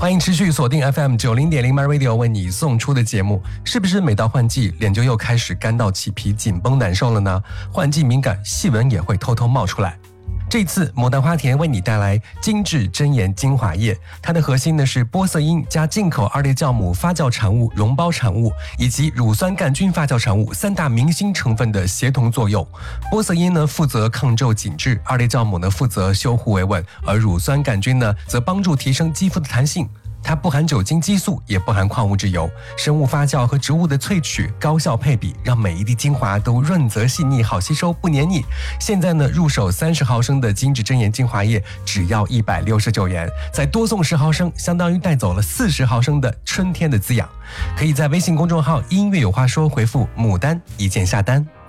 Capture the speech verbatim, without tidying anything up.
欢迎持续锁定 F M 九零点零 My Radio 为你送出的节目。是不是每到换季，脸就又开始干到起皮、紧绷难受了呢？换季敏感，细纹也会偷偷冒出来。这次牡丹花田为你带来精致真颜精华液，它的核心呢是玻色因加进口二裂酵母发酵产物溶胞产物以及乳酸杆菌发酵产物三大明星成分的协同作用。玻色因呢负责抗皱紧致，二裂酵母呢负责修护维稳，而乳酸杆菌呢则帮助提升肌肤的弹性。它不含酒精激素，也不含矿物质油，生物发酵和植物的萃取高效配比，让每一滴精华都润泽细腻，好吸收，不黏腻。现在呢，入手三十毫升的精致真颜精华液只要一百六十九元，再多送十毫升，相当于带走了四十毫升的春天的滋养。可以在微信公众号音乐有话说回复牡丹一键下单。